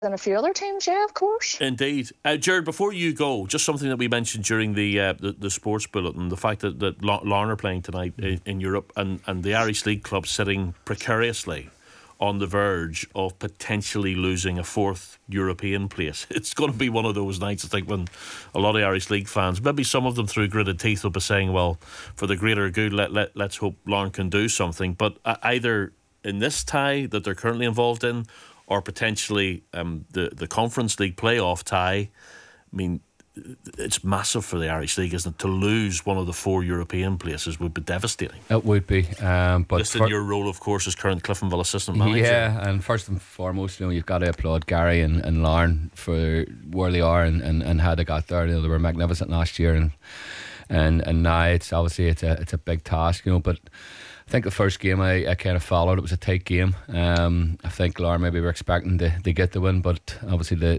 than a few other teams, yeah, of course. Indeed. Jared, before you go, just something that we mentioned during the sports bulletin, the fact that Larne are playing tonight in Europe, and the Irish League club sitting precariously on the verge of potentially losing a fourth European place. It's going to be one of those nights, I think, when a lot of Irish League fans, maybe some of them through gritted teeth, will be saying, well, for the greater good, let's hope Larne can do something. But either in this tie that they're currently involved in, or potentially the Conference League playoff tie, I mean, it's massive for the Irish League, isn't it? To lose one of the four European places would be devastating. It would be. But just in your role, of course, as current Cliftonville assistant manager. Yeah, and first and foremost, you've got to applaud Gary and Larne for where they are and how they got there. They were magnificent last year, and now it's obviously it's a big task, but I think the first game I kind of followed, it was a tight game. I think Larne maybe were expecting to get the win, but obviously